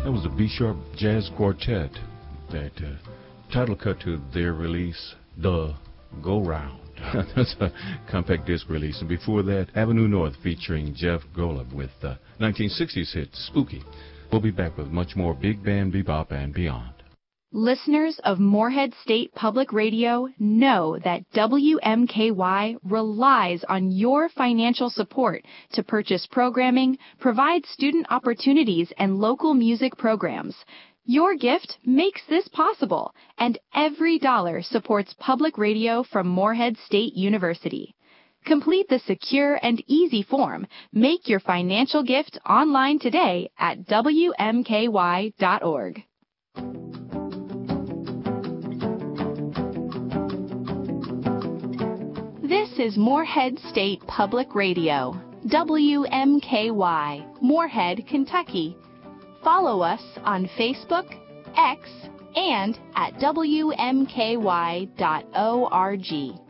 That was the B-Sharp Jazz Quartet, that title cut to their release, The Go Round. That's a compact disc release. And before that, Avenue North featuring Jeff Golub with 1960s hit, Spooky. We'll be back with much more big band bebop and beyond. Listeners of Morehead State Public Radio know that WMKY relies on your financial support to purchase programming, provide student opportunities, and local music programs. Your gift makes this possible, and every dollar supports public radio from Morehead State University. Complete the secure and easy form. Make your financial gift online today at WMKY.org. This is Morehead State Public Radio, WMKY, Morehead, Kentucky. Follow us on Facebook, X, and at WMKY.org.